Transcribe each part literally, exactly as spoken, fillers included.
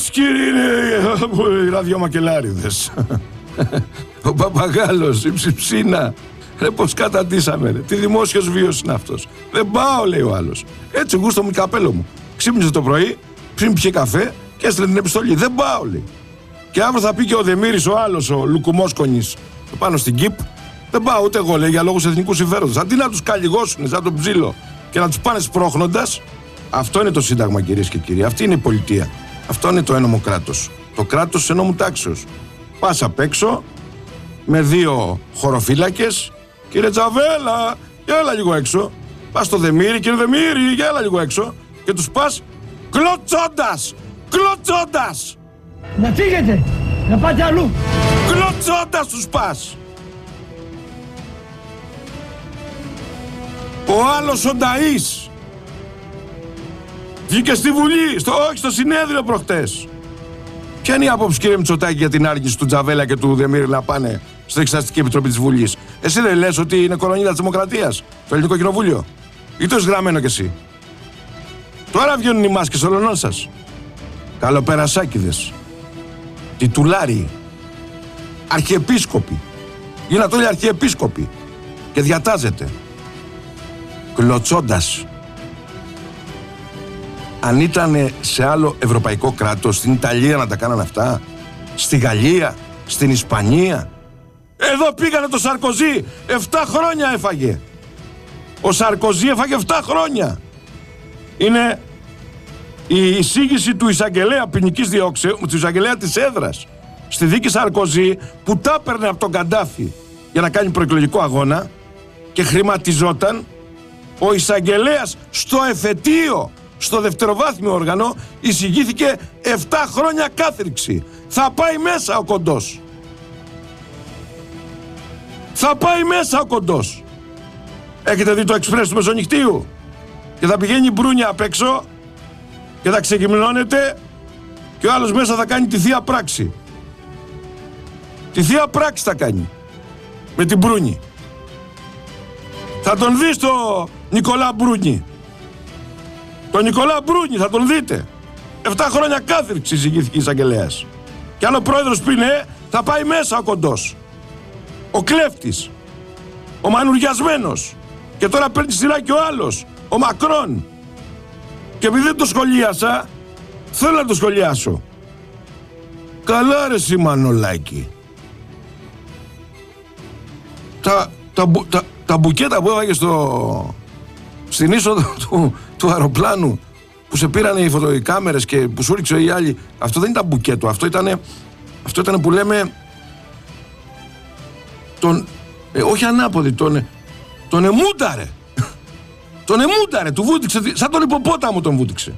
Κύριε είναι οι ραδιομακελάριδες. Ο Παπαγάλος, η Ψιψίνα. Ρε πως καταντήσαμε ρε. Τι δημόσιος βίος είναι αυτός. Δεν πάω λέει ο άλλος. Έτσι γούστο μου καπέλο μου. Ξύπνησε το πρωί, πριν πιει καφέ και έστειλε την επιστολή. Δεν πάω λέει. Και αύριο θα πει και ο Δεμήρης ο άλλος, ο Λουκουμόσκονης, πάνω στην ΚΙΠ. Δεν πάω ούτε εγώ λέει για λόγους εθνικού συμφέροντος. Αντί να τους καλλιγώσουν σαν τον ψήλο και να τους πάνε σπρώχνοντας. Αυτό είναι το Σύνταγμα κυρίες και κύριοι. Αυτή είναι η πολιτεία. Αυτό είναι το ένομο κράτος. Το κράτος της ενόμου τάξεως. Πας απ' έξω με δύο χωροφύλακες. Κύριε Τζαβέλα, για έλα λίγο έξω. Πας στο Δεμήρη, κύριε Δεμήρη, για έλα λίγο έξω. Και τους πας κλωτσώντας. Κλωτσώντας. Να φύγετε, να πάτε αλλού. Κλωτσώντας τους πας. Ο άλλος ο Νταΐς βγήκε στη Βουλή, στο, όχι στο συνέδριο προχτές. Ποια είναι η άποψη κύριε Μητσοτάκη για την άργηση του Τζαβέλα και του Δεμήρη να πάνε στην Εξεταστική Επιτροπή της Βουλής? Εσύ δεν λες ότι είναι κολονίδα της Δημοκρατίας το Ελληνικό Κοινοβούλιο? Ή το έχεις γραμμένο κι εσύ? Τώρα βγαίνουν οι μάσκες όλων σας. Καλοπερασάκηδες, τιτουλάροι, αρχιεπίσκοποι. Γίνατε όλοι αρχιεπίσκοποι και διατάζετε. Κλωτσώντας. Αν ήταν σε άλλο ευρωπαϊκό κράτος, στην Ιταλία να τα κάνανε αυτά, στη Γαλλία, στην Ισπανία. Εδώ πήγανε το Σαρκοζή, εφτά χρόνια έφαγε. Ο Σαρκοζή έφαγε εφτά χρόνια. Είναι η εισήγηση του εισαγγελέα ποινικής διώξεως, του εισαγγελέα της έδρας, στη δίκη Σαρκοζή, που τα έπαιρνε από τον Καντάφη για να κάνει προεκλογικό αγώνα και χρηματιζόταν. Ο εισαγγελέας στο εφετείο, στο δευτεροβάθμιο όργανο, εισηγήθηκε εφτά χρόνια κάθριξη. Θα πάει μέσα ο κοντός. Θα πάει μέσα ο κοντός. Έχετε δει το εξπρές του Μεσονυχτίου? Και θα πηγαίνει η Μπρούνια απ' έξω και θα ξεκυμνώνεται και ο άλλος μέσα θα κάνει τη θεία πράξη. Τη θεία πράξη θα κάνει με την Μπρούνη. Θα τον δεις το Νικολά Μπρούνι. Τον Νικολά Μπρούνι θα τον δείτε. Εφτά χρόνια κάθριξη εισηγήθηκε η εισαγγελέας. Και αν ο πρόεδρος πει ναι, θα πάει μέσα ο κοντός. Ο κλέφτης. Ο μανουριασμένος. Και τώρα παίρνει σειρά και ο άλλος. Ο Μακρόν. Και επειδή δεν το σχολίασα, θέλω να το σχολιάσω. Καλά ρε εσύ Μανολάκη. Τα, τα, τα, τα μπουκέτα που έβαγε στο, στην είσοδο του, του αεροπλάνου, που σε πήρανε οι φωτοκάμερες και που σου ρίξε οι άλλοι, αυτό δεν ήταν μπουκέτο, αυτό ήταν, αυτό ήταν που λέμε τον, ε, όχι ανάποδη, τον, τον εμούνταρε. Τον εμούνταρε, του βούτυξε, σαν τον υποπόταμο τον βούτυξε.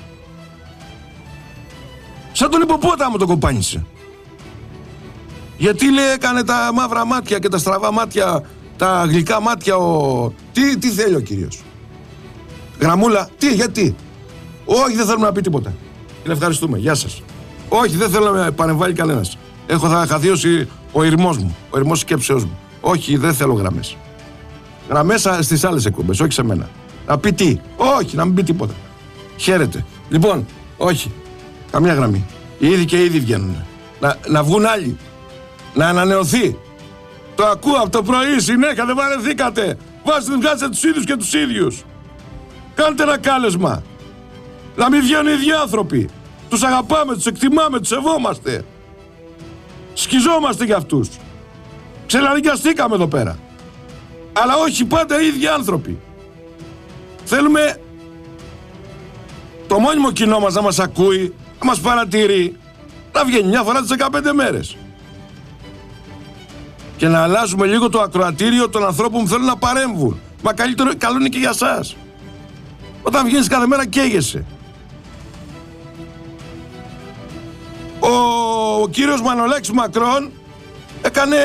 Σαν τον υποπόταμο τον κομπάνισε. Γιατί λέει έκανε τα μαύρα μάτια και τα στραβά μάτια, τα γλυκά μάτια ο... Τι, τι θέλει ο κύριος? Γραμμούλα, τι, γιατί? Όχι, δεν θέλουμε να πει τίποτα. Την ευχαριστούμε, γεια σας. Όχι, δεν θέλω να με παρεμβάλλει κανένας. Έχω θα χαθείωσει ο ηρμός μου, ο ηρμός σκέψεως μου. Όχι, δεν θέλω γραμμές. Γραμμές στις άλλες εκπομπές, όχι σε μένα. Να πει τι? Όχι, να μην πει τίποτα. Χαίρετε. Λοιπόν, όχι. Καμία γραμμή. Οι ίδιοι και οι ίδιοι βγαίνουν. Να, να βγουν άλλοι. Να ανανεωθεί. Το ακούω από το πρωί συνέχεια, δεν βαρεθήκατε. Βάστε, βγάζετε τους ίδιους και τους ίδιους. Κάντε ένα κάλεσμα. Να μην βγαίνουν οι ίδιοι άνθρωποι. Τους αγαπάμε, τους εκτιμάμε, τους σεβόμαστε. Σκιζόμαστε για αυτούς. Ξελαριγκαστήκαμε εδώ πέρα. Αλλά όχι πάντα οι ίδιοι άνθρωποι. Θέλουμε το μόνιμο κοινό μας να μας ακούει, να μας παρατηρεί, να βγαίνει μια φορά τις δεκαπέντε μέρες. Και να αλλάζουμε λίγο το ακροατήριο των ανθρώπων που θέλουν να παρέμβουν. Μα καλύτερο, καλό είναι και για σας. Όταν βγαίνεις κάθε μέρα καίγεσαι. Ο, ο κύριος Μανολάκης Μακρόν έκανε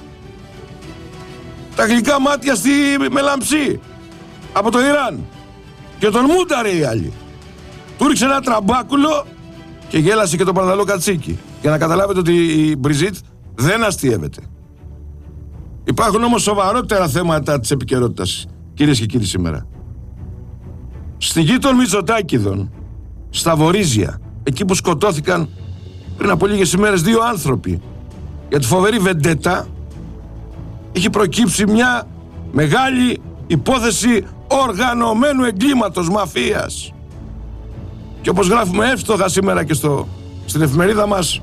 τα γλυκά μάτια στη Μελαμψή από το Ιράν και τον μούνταρε οι άλλοι. Του ρίξε ένα τραμπάκουλο και γέλασε και τον Παρδαλό Κατσίκι. Για να καταλάβετε ότι η Μπριζίτ δεν αστείευεται. Υπάρχουν όμως σοβαρότερα θέματα της επικαιρότητας, κυρίες και κύριοι, σήμερα. Στη γη των Μητσοτάκηδων, στα Βορίζια, εκεί που σκοτώθηκαν πριν από λίγες ημέρες δύο άνθρωποι. Για τη φοβερή βεντέτα έχει προκύψει μια μεγάλη υπόθεση οργανωμένου εγκλήματος, μαφίας. Και όπως γράφουμε εύστοχα σήμερα και στο, στην εφημερίδα μας,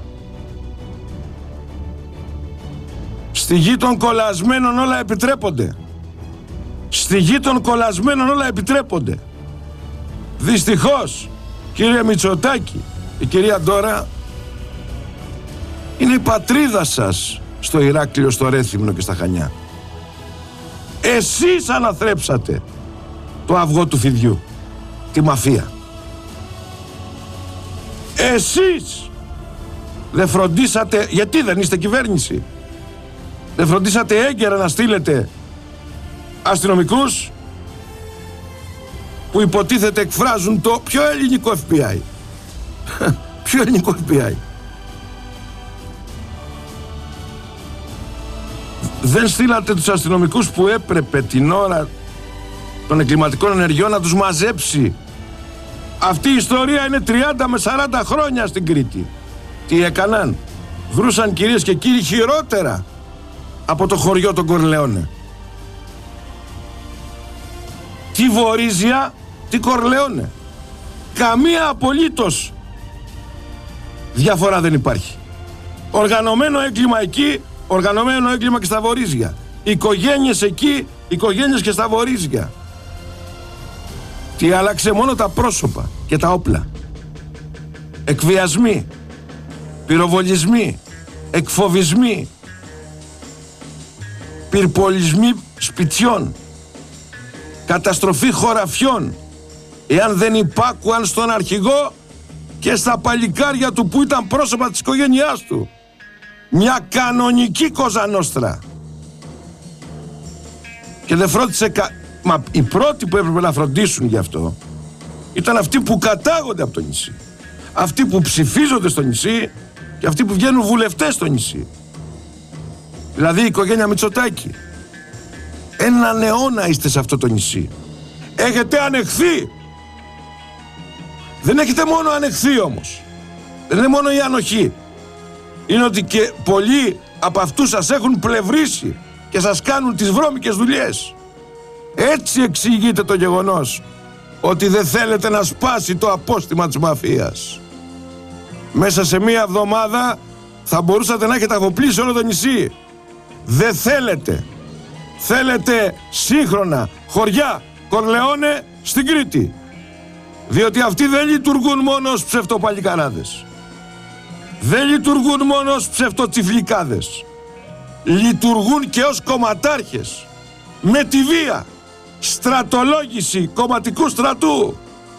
στη γη των κολλασμένων όλα επιτρέπονται. Στη γη των κολλασμένων όλα επιτρέπονται. Δυστυχώς, κύριε Μητσοτάκη, η κυρία Ντόρα είναι η πατρίδα σας στο Ηράκλειο, στο Ρέθυμνο και στα Χανιά. Εσείς αναθρέψατε το αυγό του φιδιού, τη μαφία. Εσείς δεν φροντίσατε, γιατί δεν είστε κυβέρνηση, δεν φροντίσατε έγκαιρα να στείλετε αστυνομικούς που υποτίθεται εκφράζουν το πιο ελληνικό εφ μπι άι. Πιο ελληνικό εφ μπι άι. Δεν στείλατε τους αστυνομικούς που έπρεπε την ώρα των εγκληματικών ενεργειών να τους μαζέψει. Αυτή η ιστορία είναι τριάντα με σαράντα χρόνια στην Κρήτη. Τι έκαναν? Βρούσαν, κυρίες και κύριοι, χειρότερα από το χωριό των Κορλεόνε. Τι Βορίζια, τι Κορλεόνε. Καμία απολύτως διαφορά δεν υπάρχει. Οργανωμένο έγκλημα εκεί, οργανωμένο έγκλημα και στα Βορίζια. Οικογένειες εκεί, οικογένειες και στα Βορίζια. Τι άλλαξε? Μόνο τα πρόσωπα και τα όπλα. Εκβιασμοί, πυροβολισμοί, εκφοβισμοί, πυρπολισμοί σπιτιών, καταστροφή χωραφιών, εάν δεν υπάκουαν στον αρχηγό και στα παλικάρια του που ήταν πρόσωπα της οικογένειάς του. Μια κανονική Κοζανόστρα. Και δεν φρόντισε κα... Μα οι πρώτοι που έπρεπε να φροντίσουν γι' αυτό ήταν αυτοί που κατάγονται από το νησί, αυτοί που ψηφίζονται στο νησί και αυτοί που βγαίνουν βουλευτές στο νησί. Δηλαδή η οικογένεια Μητσοτάκη. Έναν αιώνα είστε σε αυτό το νησί. Έχετε ανεχθεί. Δεν έχετε μόνο ανεχθεί όμως. Δεν είναι μόνο η ανοχή. Είναι ότι και πολλοί από αυτούς σας έχουν πλευρίσει και σας κάνουν τις βρώμικες δουλειές. Έτσι εξηγείται το γεγονός ότι δεν θέλετε να σπάσει το απόστημα της μαφίας. Μέσα σε μία εβδομάδα θα μπορούσατε να έχετε αφοπλίσει όλο το νησί. Δεν θέλετε. Θέλετε σύγχρονα χωριά Κορλεόνε στην Κρήτη. Διότι αυτοί δεν λειτουργούν μόνο ως ψευτοπαλικαράδες. Δεν λειτουργούν μόνο ως ψευτοτσιφλικάδες. Λειτουργούν και ως κομματάρχες. Με τη βία. Στρατολόγηση κομματικού στρατού.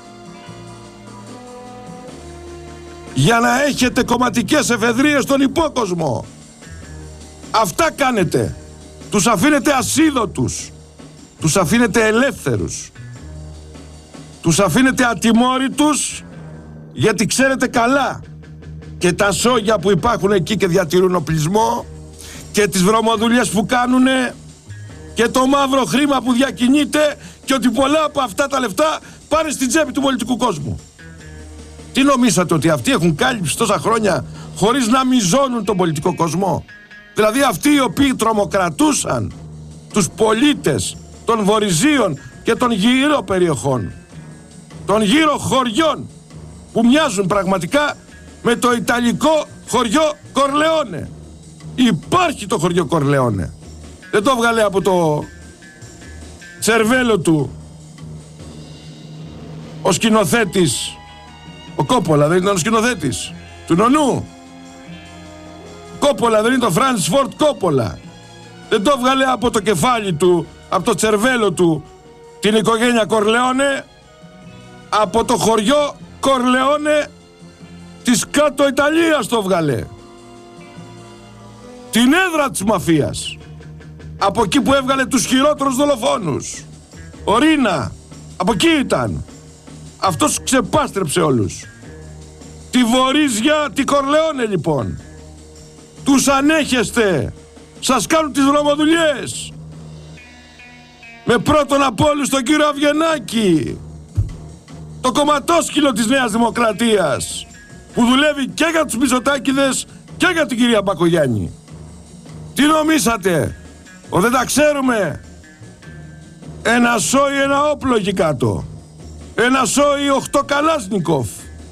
Για να έχετε κομματικές εφεδρείες στον υπόκοσμο. Αυτά κάνετε. Τους αφήνετε ασίδωτους. Τους αφήνετε ελεύθερους. Τους αφήνετε ατιμόρυτους, γιατί ξέρετε καλά και τα σόγια που υπάρχουν εκεί και διατηρούν οπλισμό και τις βρωμοδουλειές που κάνουνε και το μαύρο χρήμα που διακινείται και ότι πολλά από αυτά τα λεφτά πάνε στην τσέπη του πολιτικού κόσμου. Τι νομίσατε, ότι αυτοί έχουν κάλυψει τόσα χρόνια χωρίς να μιζώνουν τον πολιτικό κόσμο? Δηλαδή αυτοί οι οποίοι τρομοκρατούσαν τους πολίτες των Βορειζίων και των γύρω περιοχών, των γύρω χωριών που μοιάζουν πραγματικά με το ιταλικό χωριό Κορλεόνε. Υπάρχει το χωριό Κορλεόνε. Δεν το βγάλε από το τσερβέλο του ο σκηνοθέτης, ο Κόπολα δεν ήταν ο σκηνοθέτης του Νονού? Κόπολα δεν είναι το Φράνσις Φόρτ Κόπολα? Δεν το βγάλε από το κεφάλι του, από το τσερβέλο του την οικογένεια Κορλεόνε? Από το χωριό Κορλεόνε της κάτω Ιταλίας το βγάλε. Την έδρα της μαφίας. Από εκεί που έβγαλε τους χειρότερους δολοφόνους. Ο Ρίνα. Από εκεί ήταν. Αυτός ξεπάστρεψε όλους. Τη Βορίζια, τη Κορλεόνε λοιπόν. Τους ανέχεστε. Σας κάνουν τις δρομοδουλειές. Με πρώτον από όλους τον κύριο Αβγενάκη, το κομματόσκυλο της Νέας Δημοκρατίας, που δουλεύει και για τους Μητσοτάκηδες και για την κυρία Μπακογιάννη. Τι νομίσατε, ο δεν τα ξέρουμε? Ένα σόι, ένα όπλο εκεί κάτω. Ένα σόι, οχτώ Καλάσνικοφ.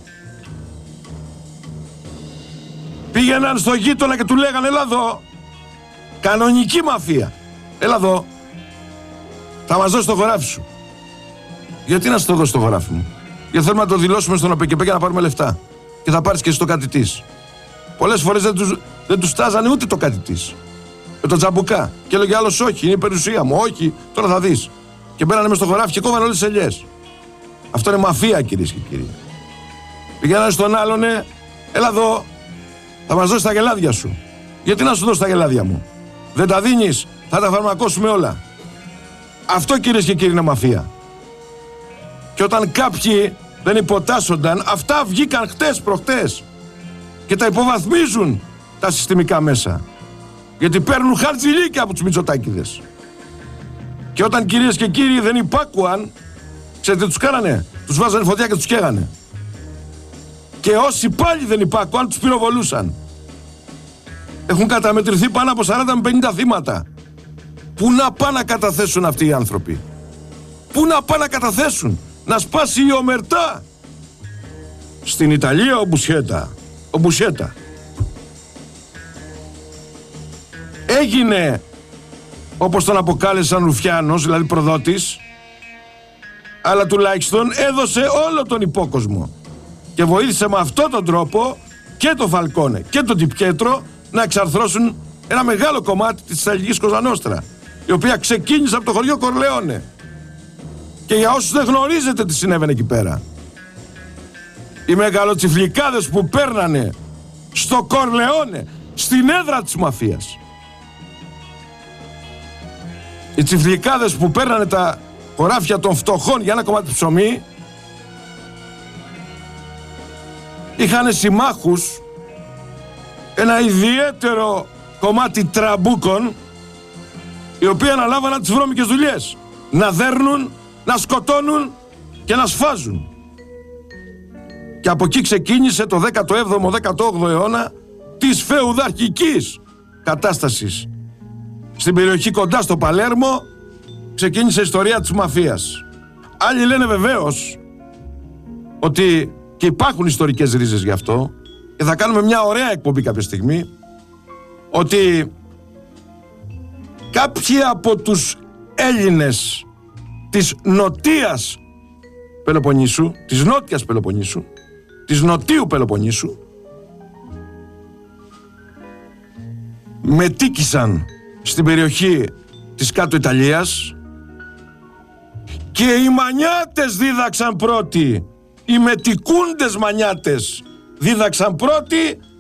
Πήγαιναν στο γείτονα και του λέγανε, έλα εδώ. Κανονική μαφία. Έλα εδώ. Θα μας δώσει το χωράφι σου. Γιατί να σου το δώσει το χωράφι μου? Γιατί θέλουμε να το δηλώσουμε στον ΟΠΕΚΕΠΕ για να πάρουμε λεφτά. Και θα πάρεις και εσύ το κάτι της. Πολλές φορές δεν τους, δεν τους στάζανε ούτε το κάτι της. Με το τζαμπουκά. Και έλεγε άλλος, όχι, είναι η περιουσία μου. Όχι, τώρα θα δεις. Και μπαίνανε μες στο χωράφι και κόβανε όλες τις ελιές. Αυτό είναι μαφία, κυρίες και κύριοι. Πηγαίνανε στον άλλον, έλα εδώ, θα μας δώσει τα γελάδια σου. Γιατί να σου δώσω τα γελάδια μου? Δεν τα δίνεις, θα τα φαρμακώσουμε όλα. Αυτό, κυρίες και κύριοι, είναι μαφία. Και όταν κάποιοι δεν υποτάσσονταν, αυτά βγήκαν χτες προχτές και τα υποβαθμίζουν τα συστημικά μέσα. Γιατί παίρνουν χαρτζηλίκια από τους Μητσοτάκηδες. Και όταν, κυρίες και κύριοι, δεν υπάκουαν, ξέρετε τι τους κάνανε? Τους βάζανε φωτιά και τους καίγανε. Και όσοι πάλι δεν υπάκουαν, τους πυροβολούσαν. Έχουν καταμετρηθεί πάνω από σαράντα με πενήντα θύματα. Πού να πάνε να καταθέσουν αυτοί οι άνθρωποι? Πού να πάνε να καταθέσουν? Να σπάσει η ομερτά. Στην Ιταλία ο Μπουσιέτα. Ο Μπουσιέτα. Έγινε, όπως τον αποκάλεσαν, Ρουφιάνος, δηλαδή προδότης, αλλά τουλάχιστον έδωσε όλο τον υπόκοσμο και βοήθησε με αυτόν τον τρόπο και τον Φαλκόνε και τον Τιπιέτρο να εξαρθρώσουν ένα μεγάλο κομμάτι της Ιταλικής Κοζανόστρα, η οποία ξεκίνησε από το χωριό Κορλεόνε. Και για όσους δεν γνωρίζετε τι συνέβαινε εκεί πέρα, οι μεγαλοτσιφλικάδες που παίρνανε στο Κορλεόνε, στην έδρα της μαφίας, οι τσιφλικάδες που παίρνανε τα χωράφια των φτωχών για ένα κομμάτι ψωμί, είχαν συμμάχους ένα ιδιαίτερο κομμάτι τραμπούκων, οι οποίοι αναλάβαναν τις βρώμικες δουλειές, να δέρνουν, να σκοτώνουν και να σφάζουν. Και από εκεί ξεκίνησε το δέκατο έβδομο δέκατο όγδοο αιώνα της φεουδαρχικής κατάστασης. Στην περιοχή κοντά στο Παλέρμο ξεκίνησε η ιστορία της μαφίας. Άλλοι λένε βεβαίως ότι, και υπάρχουν ιστορικές ρίζες γι' αυτό, και θα κάνουμε μια ωραία εκπομπή κάποια στιγμή, ότι κάποιοι από τους Έλληνες της νοτίας Πελοποννήσου, της νότιας Πελοποννήσου, της νοτίου Πελοποννήσου, μετήκησαν στην περιοχή της κάτω Ιταλίας και οι μανιάτες δίδαξαν πρώτοι, οι μετικούντες μανιάτες δίδαξαν πρώτοι